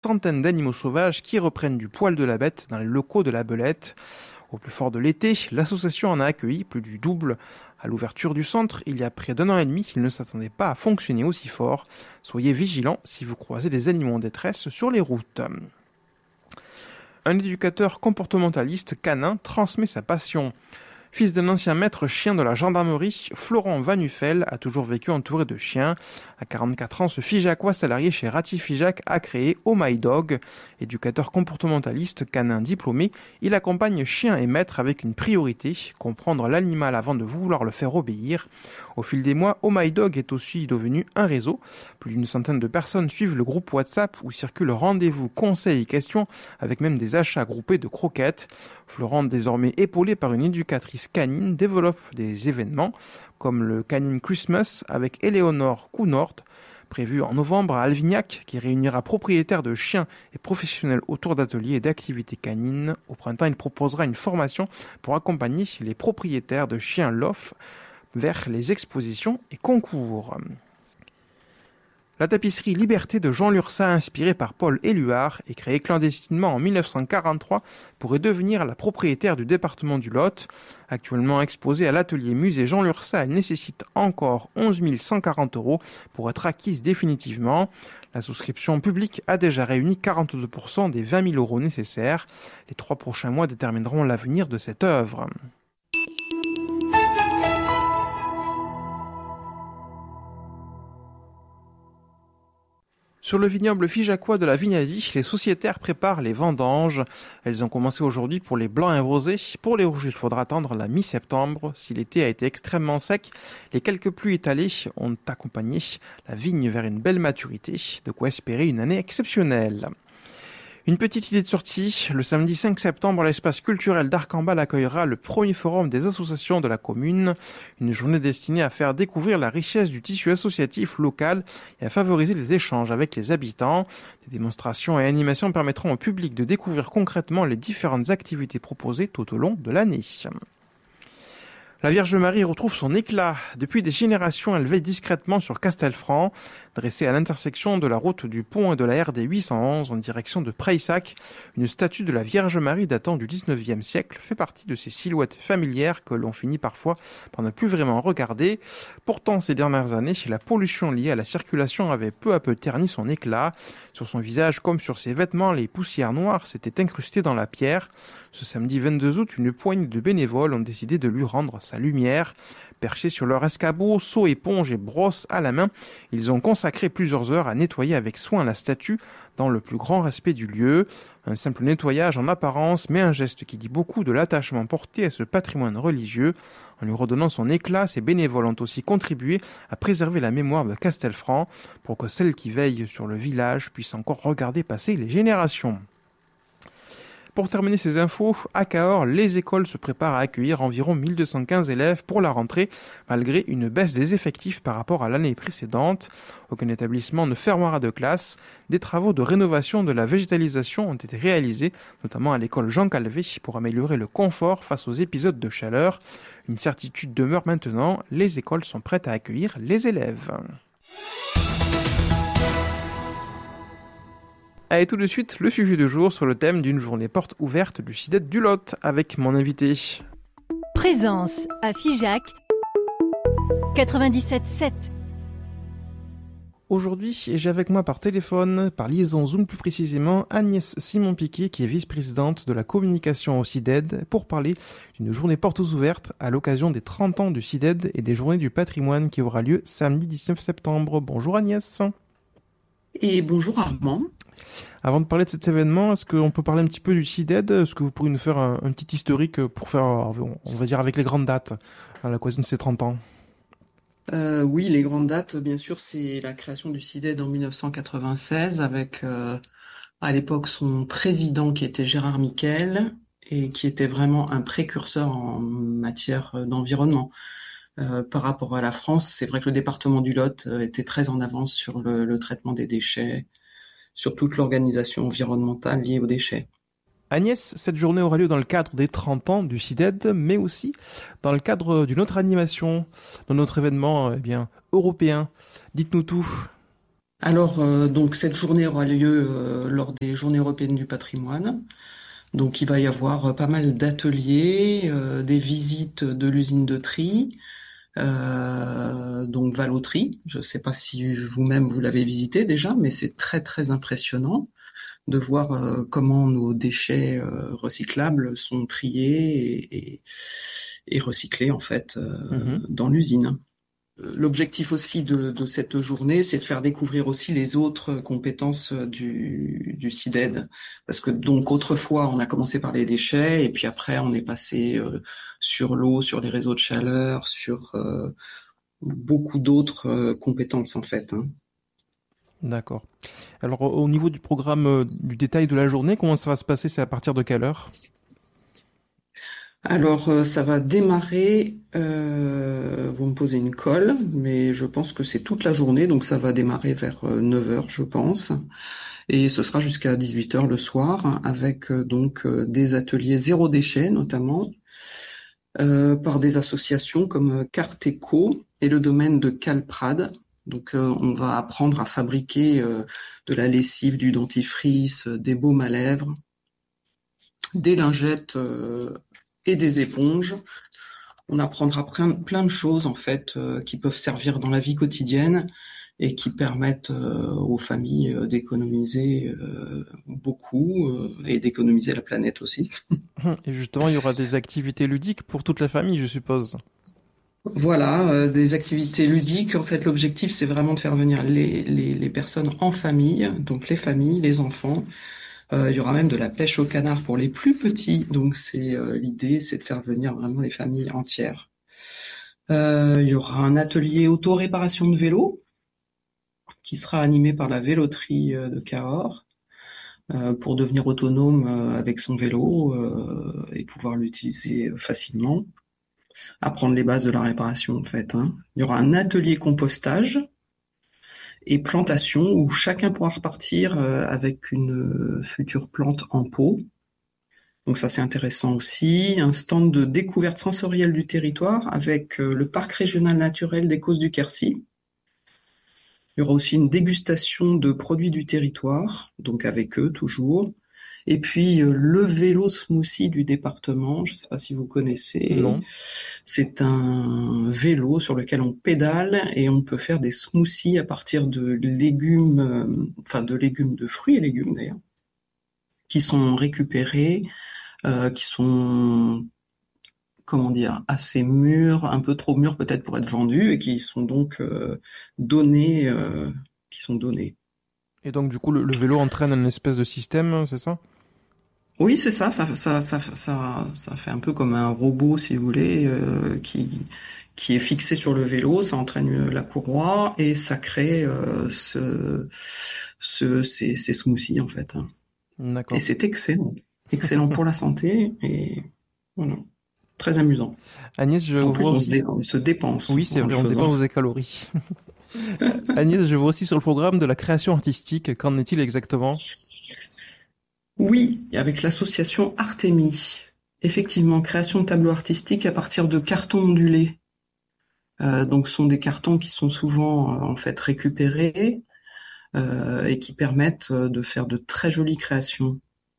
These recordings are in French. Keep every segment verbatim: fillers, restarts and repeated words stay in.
centaines d'animaux sauvages qui reprennent du poil de la bête dans les locaux de la Belette. Au plus fort de l'été, l'association en a accueilli plus du double. À l'ouverture du centre, il y a près d'un an et demi, il ne s'attendait pas à fonctionner aussi fort. Soyez vigilants si vous croisez des animaux en détresse sur les routes. Un éducateur comportementaliste canin transmet sa passion. Fils d'un ancien maître chien de la gendarmerie, Florent Van Nuffel a toujours vécu entouré de chiens. À quarante-quatre ans, ce Figeacois salarié chez Ratti Figeac a créé Oh My Dog. Éducateur comportementaliste, canin diplômé, il accompagne chiens et maîtres avec une priorité, comprendre l'animal avant de vouloir le faire obéir. Au fil des mois, Oh My Dog est aussi devenu un réseau. Plus d'une centaine de personnes suivent le groupe WhatsApp où circulent rendez-vous, conseils et questions, avec même des achats groupés de croquettes. Florent, désormais épaulé par une éducatrice canine, développe des événements comme le Canine Christmas avec Éléonore Counort, prévu en novembre à Alvignac, qui réunira propriétaires de chiens et professionnels autour d'ateliers et d'activités canines. Au printemps, il proposera une formation pour accompagner les propriétaires de chiens L O F vers les expositions et concours. La tapisserie Liberté de Jean Lurçat, inspirée par Paul Éluard et créée clandestinement en mille neuf cent quarante-trois, pourrait devenir la propriétaire du département du Lot. Actuellement exposée à l'atelier musée Jean Lurçat, elle nécessite encore onze mille cent quarante euros pour être acquise définitivement. La souscription publique a déjà réuni quarante-deux pour cent des vingt mille euros nécessaires. Les trois prochains mois détermineront l'avenir de cette œuvre. Sur le vignoble figeacois de la Vignadie, les sociétaires préparent les vendanges. Elles ont commencé aujourd'hui pour les blancs et rosés. Pour les rouges, il faudra attendre la mi-septembre. Si l'été a été extrêmement sec, les quelques pluies étalées ont accompagné la vigne vers une belle maturité. De quoi espérer une année exceptionnelle. Une petite idée de sortie, le samedi cinq septembre, l'espace culturel d'Arcambal accueillera le premier forum des associations de la commune, une journée destinée à faire découvrir la richesse du tissu associatif local et à favoriser les échanges avec les habitants. Des démonstrations et animations permettront au public de découvrir concrètement les différentes activités proposées tout au long de l'année. La Vierge Marie retrouve son éclat. Depuis des générations, elle veille discrètement sur Castelfranc. Dressée à l'intersection de la route du Pont et de la R D huit cent onze en direction de Prayssac, une statue de la Vierge Marie datant du dix-neuvième siècle fait partie de ces silhouettes familières que l'on finit parfois par ne plus vraiment regarder. Pourtant, ces dernières années, la pollution liée à la circulation avait peu à peu terni son éclat. Sur son visage comme sur ses vêtements, les poussières noires s'étaient incrustées dans la pierre. Ce samedi vingt-deux août, une poignée de bénévoles ont décidé de lui rendre sa lumière. Perchés sur leur escabeau, seaux, éponges et brosses à la main, ils ont consacré plusieurs heures à nettoyer avec soin la statue dans le plus grand respect du lieu. Un simple nettoyage en apparence, mais un geste qui dit beaucoup de l'attachement porté à ce patrimoine religieux. En lui redonnant son éclat, ces bénévoles ont aussi contribué à préserver la mémoire de Castelfranc pour que celles qui veillent sur le village puissent encore regarder passer les générations. Pour terminer ces infos, à Cahors, les écoles se préparent à accueillir environ mille deux cent quinze élèves pour la rentrée, malgré une baisse des effectifs par rapport à l'année précédente. Aucun établissement ne fermera de classe. Des travaux de rénovation de la végétalisation ont été réalisés, notamment à l'école Jean Calvé, pour améliorer le confort face aux épisodes de chaleur. Une certitude demeure maintenant, les écoles sont prêtes à accueillir les élèves. Allez, tout de suite, le sujet du jour sur le thème d'une journée porte ouverte du CIDED du Lot avec mon invité. Présence à Figeac quatre-vingt-dix-sept sept. Aujourd'hui, j'ai avec moi par téléphone, par liaison Zoom plus précisément, Agnès Simon-Piquet, qui est vice-présidente de la communication au CIDED, pour parler d'une journée portes ouvertes à l'occasion des trente ans du CIDED et des journées du patrimoine qui aura lieu samedi dix-neuf septembre. Bonjour Agnès. Et bonjour Armand. Avant de parler de cet événement, est-ce qu'on peut parler un petit peu du CIDED ? Est-ce que vous pourriez nous faire un, un petit historique pour faire, on va dire, avec les grandes dates à l'occasion de ces trente ans ? euh, Oui, les grandes dates, bien sûr, c'est la création du CIDED en mille neuf cent quatre-vingt-seize avec euh, à l'époque son président qui était Gérard Miquel et qui était vraiment un précurseur en matière d'environnement. Euh, par rapport à la France, c'est vrai que le département du Lot euh, était très en avance sur le, le traitement des déchets, sur toute l'organisation environnementale liée aux déchets. Agnès, cette journée aura lieu dans le cadre des trente ans du CIDED, mais aussi dans le cadre d'une autre animation, de notre événement eh bien, européen. Dites-nous tout. Alors, euh, donc cette journée aura lieu euh, lors des Journées européennes du patrimoine. Donc, il va y avoir euh, pas mal d'ateliers, euh, des visites de l'usine de tri, euh, donc Valoterie. Je ne sais pas si vous-même vous l'avez visité déjà, mais c'est très très impressionnant de voir euh, comment nos déchets euh, recyclables sont triés et, et, et recyclés en fait euh, Mhm. dans l'usine. L'objectif aussi de, de cette journée, c'est de faire découvrir aussi les autres compétences du, du C I D E D. Parce que donc autrefois, on a commencé par les déchets et puis après, on est passé euh, sur l'eau, sur les réseaux de chaleur, sur euh, beaucoup d'autres euh, compétences en fait, hein. D'accord. Alors, au au niveau du programme, euh, du détail de la journée, comment ça va se passer? C'est à partir de quelle heure? Alors, euh, ça va démarrer, euh, vous me posez une colle, mais je pense que c'est toute la journée, donc ça va démarrer vers euh, neuf heures, je pense. Et ce sera jusqu'à dix-huit heures le soir, hein, avec euh, donc euh, des ateliers zéro déchet notamment, euh, par des associations comme euh, Carteco et le domaine de Calprad. Donc euh, on va apprendre à fabriquer euh, de la lessive, du dentifrice, euh, des baumes à lèvres, des lingettes euh, et des éponges. On apprendra plein, plein de choses en fait euh, qui peuvent servir dans la vie quotidienne et qui permettent euh, aux familles euh, d'économiser euh, beaucoup euh, et d'économiser la planète aussi. Et justement, il y aura des activités ludiques pour toute la famille, je suppose. Voilà, euh, des activités ludiques. En fait, l'objectif, c'est vraiment de faire venir les, les, les personnes en famille, donc les familles, les enfants. Euh, il y aura même de la pêche au canard pour les plus petits. Donc, c'est euh, l'idée, c'est de faire venir vraiment les familles entières. Euh, il y aura un atelier auto-réparation de vélo qui sera animé par la véloterie euh, de Cahors euh, pour devenir autonome euh, avec son vélo euh, et pouvoir l'utiliser facilement. Apprendre les bases de la réparation en fait, hein. Il y aura un atelier compostage et plantation où chacun pourra repartir euh, avec une euh, future plante en pot. Donc ça c'est intéressant aussi. Un stand de découverte sensorielle du territoire avec euh, le parc régional naturel des Causses du Quercy. Il y aura aussi une dégustation de produits du territoire, donc avec eux toujours. Et puis euh, le vélo smoothie du département, je ne sais pas si vous connaissez. Non. C'est un vélo sur lequel on pédale et on peut faire des smoothies à partir de légumes, euh, enfin de légumes, de fruits et légumes d'ailleurs, qui sont récupérés, euh, qui sont, comment dire, assez mûrs, un peu trop mûrs peut-être pour être vendus et qui sont donc euh, donnés, euh, qui sont donnés. Et donc, du coup, le, le vélo entraîne un espèce de système, c'est ça? Oui, c'est ça, ça, ça, ça, ça, ça fait un peu comme un robot, si vous voulez, euh, qui, qui est fixé sur le vélo, ça entraîne la courroie et ça crée euh, ce, ce, ces, ces smoothies, en fait, hein. Et D'accord. c'est excellent, excellent pour la santé et voilà, très amusant. Agnès, je En vois plus, on se, aussi. dé- on se dépense Oui, c'est en le vrai, on faisant. dépense des calories. Agnès, je vois aussi sur le programme de la création artistique. Qu'en est-il exactement? Oui, avec l'association Artémis. Effectivement, création de tableaux artistiques à partir de cartons ondulés. Euh, donc, ce sont des cartons qui sont souvent euh, en fait récupérés euh, et qui permettent euh, de faire de très jolies créations.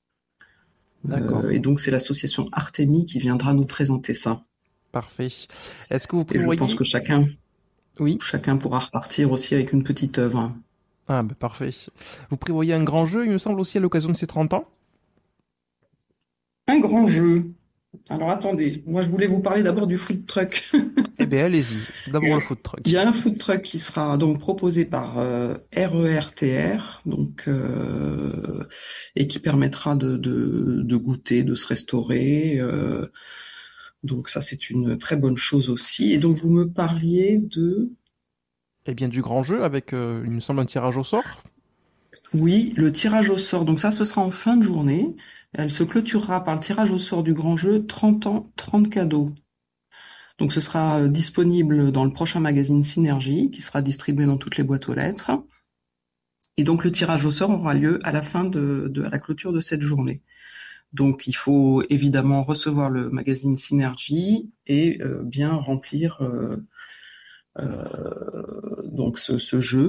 Euh, D'accord. et donc, c'est l'association Artémis qui viendra nous présenter ça. Parfait. Est-ce que vous Et je pense prévoyez... que chacun, Oui. chacun pourra repartir aussi avec une petite œuvre. Ah, bah, parfait. Vous prévoyez un grand jeu, il me semble, aussi à l'occasion de ces trente ans? Un grand jeu. Alors attendez, moi je voulais vous parler d'abord du food truck. Eh bien, allez-y. Il y D'abord le a food il y truck. a un food truck qui sera donc proposé par euh, R E R T R, donc euh, et qui permettra de, de, de goûter, de se restaurer. euh, donc ça c'est une très bonne chose aussi. Et donc vous me parliez de, Eh bien, du grand jeu avec, euh, il me semble, un tirage au sort. oui, le tirage au sort. Donc ça ce sera en fin de journée. Elle se clôturera par le tirage au sort du grand jeu trente ans, trente cadeaux. Donc ce sera euh, disponible dans le prochain magazine Synergie, qui sera distribué dans toutes les boîtes aux lettres. Et donc le tirage au sort aura lieu à la fin de, de à la clôture de cette journée. Donc il faut évidemment recevoir le magazine Synergie et euh, bien remplir euh, euh, donc ce, ce jeu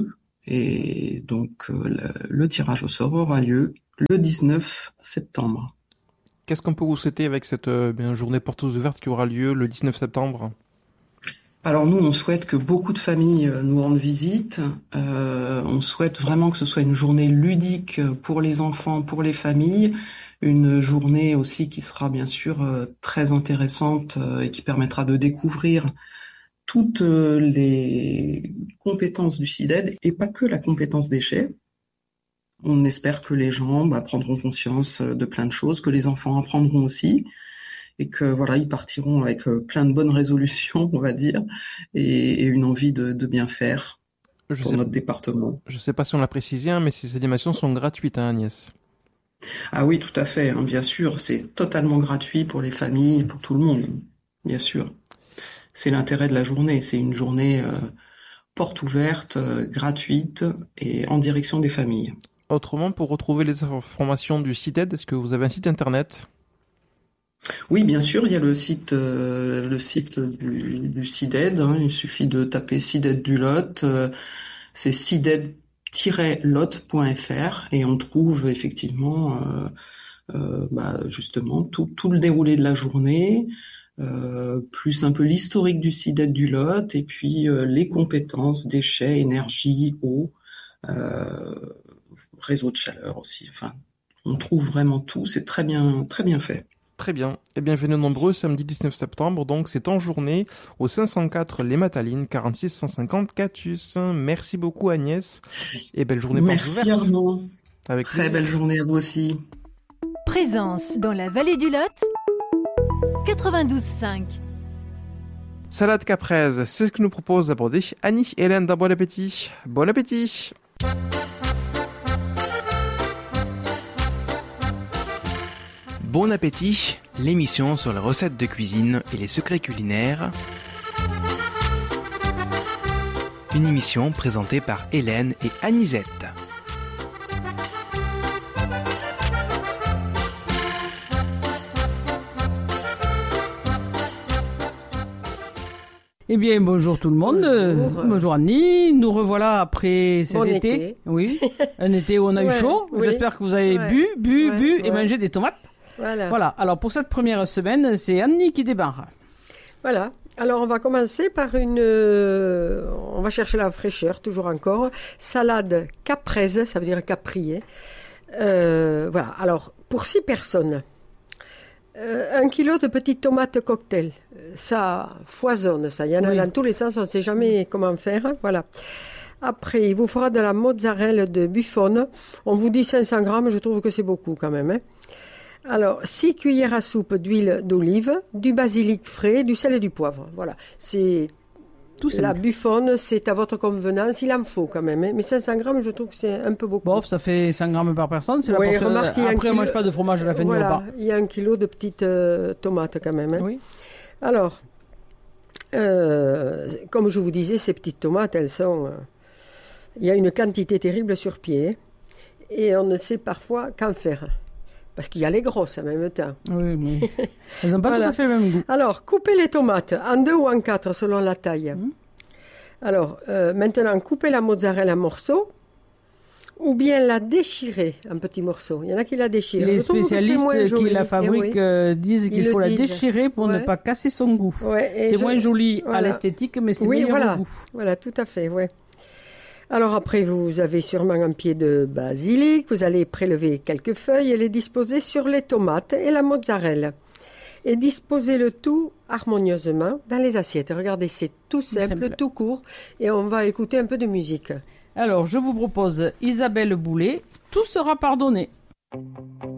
Et donc, euh, le, le tirage au sort aura lieu le dix-neuf septembre. Qu'est-ce qu'on peut vous souhaiter avec cette euh, bien, journée portes ouvertes qui aura lieu le dix-neuf septembre ? Alors nous, on souhaite que beaucoup de familles nous rendent visite. Euh, on souhaite vraiment que ce soit une journée ludique pour les enfants, pour les familles. Une journée aussi qui sera bien sûr euh, très intéressante euh, et qui permettra de découvrir toutes euh, les compétences du C I D E D et pas que la compétence déchets. On espère que les gens bah, prendront conscience de plein de choses, que les enfants apprendront aussi, et que voilà, ils partiront avec plein de bonnes résolutions, on va dire, et, et une envie de, de bien faire je pour sais, notre département. Je ne sais pas si on l'a précisé, hein, mais ces animations sont gratuites, hein, Agnès. Ah oui, tout à fait, hein, bien sûr, c'est totalement gratuit pour les familles, pour tout le monde, bien sûr. C'est l'intérêt de la journée, c'est une journée euh, porte ouverte, euh, gratuite et en direction des familles. Autrement, pour retrouver les informations du C I D E D, est-ce que vous avez un site internet ? Oui, bien sûr, il y a le site, euh, le site du, du C I D E D, hein, il suffit de taper C I D E D du Lot, euh, c'est C I D E D tiret lot point f r et on trouve effectivement euh, euh, bah, justement tout, tout le déroulé de la journée, euh, plus un peu l'historique du C I D E D du Lot et puis euh, les compétences, déchets, énergie, eau, euh, réseau de chaleur aussi. Enfin, on trouve vraiment tout, c'est très bien, très bien fait. Très bien. Et bienvenue nombreux, samedi dix-neuf septembre, donc c'est en journée, au cinq cent quatre Les Matalines, quarante-six cent cinquante Catus. Merci beaucoup Agnès, et belle journée portes ouvertes. Merci Arnaud. Avec Très plaisir. belle journée à vous aussi. Présence dans la vallée du Lot, quatre-vingt-douze cinq. Salade caprese, c'est ce que nous propose d'aborder Annie et Hélène d'un Bon Appétit. Bon appétit. Bon appétit, l'émission sur les recettes de cuisine et les secrets culinaires. Une émission présentée par Hélène et Anisette. Eh bien, bonjour tout le monde. Bonjour, bonjour Annie. Nous revoilà après cet bon été. été. Oui, un été où on a Ouais, eu chaud. oui. J'espère que vous avez Ouais. bu, bu, Ouais, bu et ouais. mangé des tomates. Voilà. Voilà. Alors pour cette première semaine, c'est Annie qui démarre. Voilà. Alors, on va commencer par une... euh, on va chercher la fraîcheur, toujours encore. Salade caprese, ça veut dire caprier. Euh, voilà. Alors, pour six personnes, euh, un kilo de petites tomates cocktail. Ça foisonne, ça. Il y en a Oui. dans tous les sens, on ne sait jamais comment faire. Voilà. Après, il vous fera de la mozzarella de Buffon. On vous dit cinq cents grammes, je trouve que c'est beaucoup quand même. Hein. Alors, six cuillères à soupe d'huile d'olive, du basilic frais, du sel et du poivre. Voilà. C'est Tout la simple. Buffon, c'est à votre convenance. Il en faut quand même. Hein. Mais cinq cents grammes, je trouve que c'est un peu beaucoup. Bof, ça fait cent grammes par personne. C'est la Oui, portion. remarque, il y a un Après, on kilo- mange pas de fromage à la fin du Voilà, repas. il y a un kilo de petites euh, tomates quand même. Hein. Oui. Alors, euh, comme je vous disais, ces petites tomates, elles sont... euh, il y a une quantité terrible sur pied. Et on ne sait parfois qu'en faire. Parce qu'il y a les grosses en même temps. Oui, mais elles n'ont pas Voilà. tout à fait le même goût. Alors, coupez les tomates en deux ou en quatre selon la taille. Mhm. Alors, euh, maintenant, coupez la mozzarella en morceaux ou bien la déchirer en petits morceaux. Il y en a qui la déchirent. Les Je trouve que c'est spécialistes moins qui joli. la Eh fabriquent oui. euh, disent qu'il Ils le faut la disent. déchirer pour ne Ouais. pas casser son goût. Ouais, et C'est je- moins joli à voilà. l'esthétique, mais c'est Oui, meilleur voilà. au goût. Voilà, tout à fait, ouais. Alors après, vous avez sûrement un pied de basilic. Vous allez prélever quelques feuilles et les disposer sur les tomates et la mozzarella. Et disposer le tout harmonieusement dans les assiettes. Regardez, c'est tout simple, simple. tout court. Et on va écouter un peu de musique. Alors, je vous propose Isabelle Boulet. Tout sera pardonné.